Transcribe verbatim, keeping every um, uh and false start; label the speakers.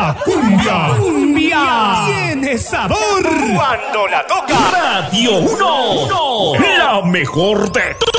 Speaker 1: La cumbia, cumbia tiene sabor cuando la toca Radio uno, la mejor de